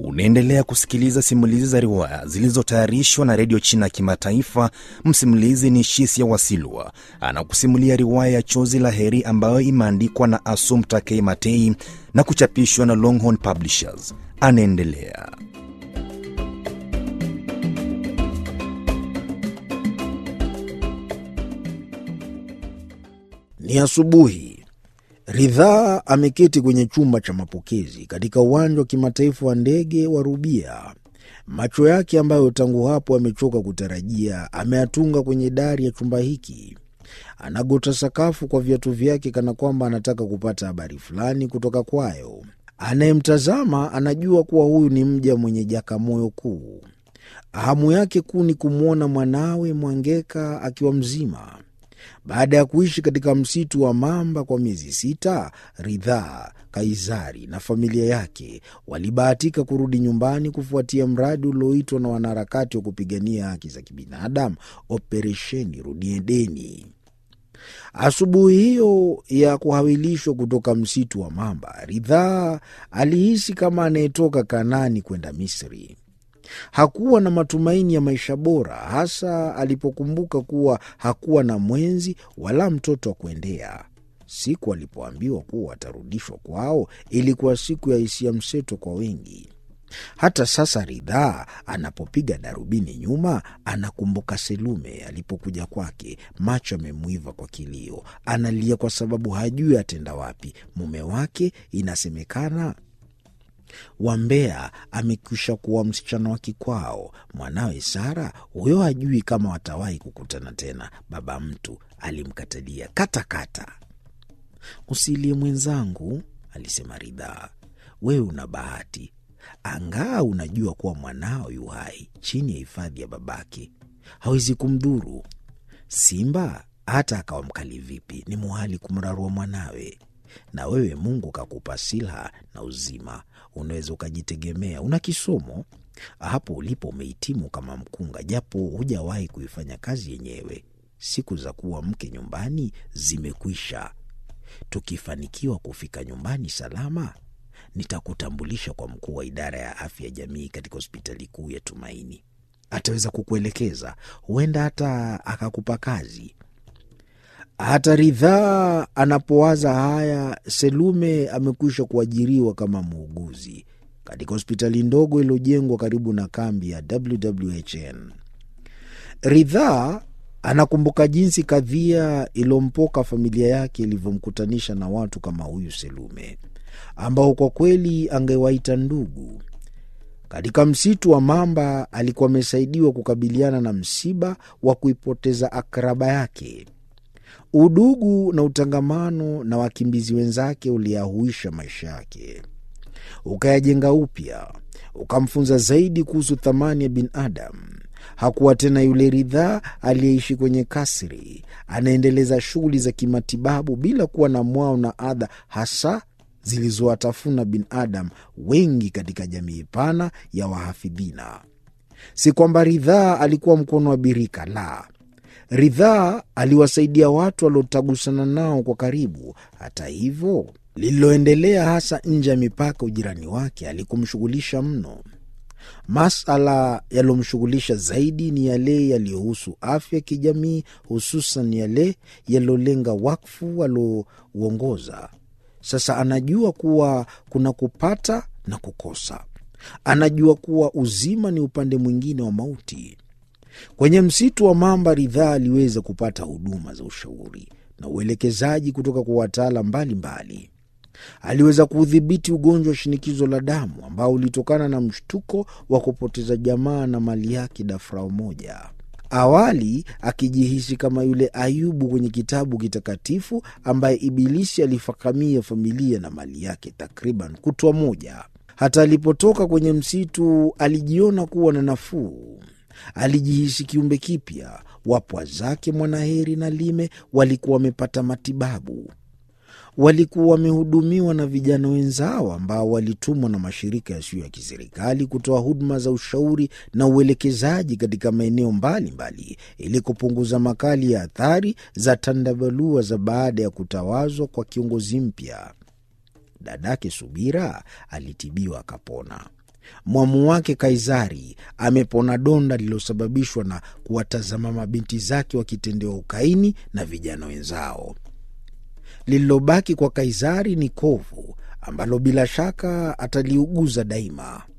Unaendelea kusikiliza simulizi za riwaya zilizotayarishwa na redio China Kimataifa. Msimulizi ni Shisia Wasilwa. Anakusimulia riwaya ya Chozi la Heri ambayo imeandikwa na Assumpta K. Matei na kuchapishwa na Longhorn Publishers. Anaendelea. Ni asubuhi. Ridhaa ameketi kwenye chumba cha mapokezi katika uwanja wa kimataifa wa ndege wa Rubia. Macho yake ambayo tangu hapo amechoka kutarajia ameatunga kwenye dari ya chumba hiki. Anagota sakafu kwa viatu vyake kana kwamba anataka kupata habari fulani kutoka kwayo. Anayemtazama anajua kuwa huyu ni mja mwenye jakamoyo kuu. Hamu yake kuu ni kumwona mwanawe Mwangeka akiwa mzima. Baada ya kuishi katika msitu wa mamba kwa miezi 6, Ridhaa, Kaizari na familia yake walibahatika kurudi nyumbani kufuatia mradi ulioitwa na wanaharakati wa kupigania haki za kibinadamu, Operesheni Rudi Edeni. Asubuhi hiyo ya kuhawilishwa kutoka msitu wa mamba, Ridhaa alihisi kama anayetoka Kanaani kwenda Misri. Hakuwa na matumaini ya maisha bora, hasa alipokumbuka kuwa hakuwa na mwenzi wala mtoto wa kuendea. Siku alipoambiwa kuwa atarudishwa kwao ilikuwa siku ya hisia mseto kwa wengi. Hata sasa Ridhaa anapopiga darubini nyuma, anakumbuka Selume alipokuja kwake, macho yamemwiva kwa kilio. Analia kwa sababu hajui atenda wapi. Mume wake inasemekana Wambea amekwisha kuwa msichana wa kikwao. Mwanawe Sara, huyo hajui kama watawahi kukutana tena. Baba mtu alimkatalia kata. Usilie mwenzangu, alisema Ridhaa. Wewe una bahati. Angaa unajua kuwa mwanao yu hai chini ya hifadhi ya babake. Hawezi kumdhuru. Simba hata akawa mkali vipi, ni muhali kumrarua mwanawe. Na wewe Mungu kakupa silaha na uzima. Unaweza ukajitegemea. Una kisomo. Hapo ulipo umehitimu kama mkunga, japo hujawahi kuifanya kazi yenyewe. Siku za kuwa mke nyumbani zimekwisha. Tukifanikiwa kufika nyumbani salama, nitakutambulisha kwa mkuu wa idara ya afya jamii katika hospitali kuu ya Tumaini. Ataweza kukuelekeza. Huenda hata akakupa kazi. Hata Ridhaa anapowaza haya, Selume amekwisha kuajiriwa kama muuguzi katika hospitali ndogo iliyojengwa karibu na kambi ya WWHN. Ridhaa anakumbuka jinsi kadhia ilompoka familia yake ilivyomkutanisha na watu kama huyu Selume, ambao kwa kweli angewaita ndugu. Katika msitu wa mamba alikuwa amesaidiwa kukabiliana na msiba wa kuipoteza akraba yake. Udugu na utangamano na wakimbizi wenzake uliyahuisha maisha yake, ukayajenga upya, ukamfunza zaidi kuhusu thamani ya binadamu. Hakuwa tena yule Ridhaa aliyeishi kwenye kasri, anaendeleza shughuli za kimatibabu bila kuwa na mwao na adha hasa zilizowatafuna binadamu wengi katika jamii pana ya wahafidhina. Si kwamba Ridhaa alikuwa mkono wa birika, la. Ridhaa aliwasaidia watu waliotagusana nao kwa karibu. Hata hivyo, lililoendelea hasa nje ya mipaka ujirani wake alikumshughulisha mno. Masala yalomshughulisha zaidi ni yale yaliyohusu afya kijamii, hususan yale yalolenga wakfu aliouongoza. Sasa anajua kuwa kuna kupata na kukosa. Anajua kuwa uzima ni upande mwingine wa mauti. Kwenye msitu wa mamba, Ridhaa aliweza kupata huduma za ushauri na uelekezaji kutoka kwa wataalamu mbalimbali. Aliweza kuudhibiti ugonjwa wa shinikizo la damu ambao ulitokana na mshtuko wa kupoteza jamaa na mali yake dafrao moja. Awali akijihisi kama yule Ayubu kwenye kitabu kitakatifu ambaye Ibilisi alifakamia familia na mali yake takriban kutwa moja. Hata alipotoka kwenye msitu alijiona kuwa na nafuu. Alijihisi kiumbe kipya. Wapwa zake Mwanaheri na Lime walikuwa wamepata matibabu. Walikuwa wamehudumiwa na vijana wenzao ambao walitumwa na mashirika yasiyo ya kiserikali kutoa huduma za ushauri na uelekezaji katika maeneo mbalimbali ili kupunguza makali ya athari za tandabalua za baada ya kutawazwa kwa kiongozi mpya. Dadake Subira alitibiwa akapona. Mwamu wake Kaisari amepona donda lililosababishwa na kuwatazama mabinti zake wakitendewa ukaini na vijana wenzao. Lililobaki kwa Kaisari ni kovu ambalo bila shaka ataliuguza daima.